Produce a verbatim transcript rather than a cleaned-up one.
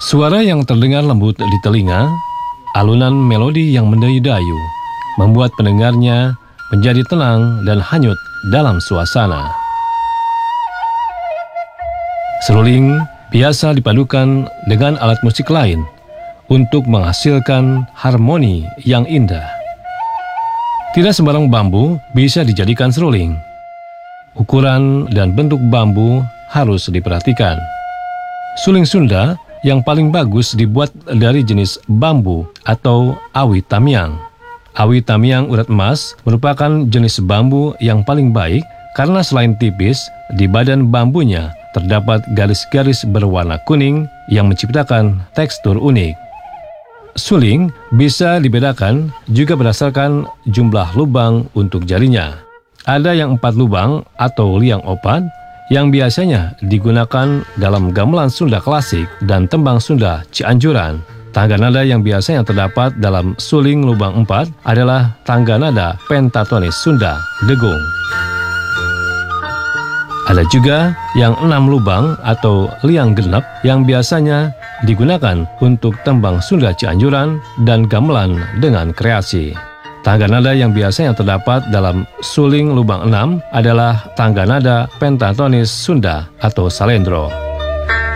Suara yang terdengar lembut di telinga, alunan melodi yang mendayu-dayu, membuat pendengarnya menjadi tenang dan hanyut dalam suasana. Seruling biasa dipadukan dengan alat musik lain untuk menghasilkan harmoni yang indah. Tidak sembarang bambu bisa dijadikan seruling. Ukuran dan bentuk bambu harus diperhatikan. Suling Sunda yang paling bagus dibuat dari jenis bambu atau awi tamiang. Awi tamiang urat emas merupakan jenis bambu yang paling baik karena selain tipis, di badan bambunya terdapat garis-garis berwarna kuning yang menciptakan tekstur unik. Suling bisa dibedakan juga berdasarkan jumlah lubang untuk jarinya. Ada yang empat lubang atau liang opat, yang biasanya digunakan dalam gamelan Sunda klasik dan tembang Sunda Cianjuran. Tangga nada yang biasanya terdapat dalam suling lubang empat adalah tangga nada pentatonis Sunda, degung. Ada juga yang enam lubang atau liang genep yang biasanya digunakan untuk tembang Sunda Cianjuran dan gamelan dengan kreasi. Tangga nada yang biasanya terdapat dalam suling lubang enam adalah tangga nada pentatonis Sunda atau salendro.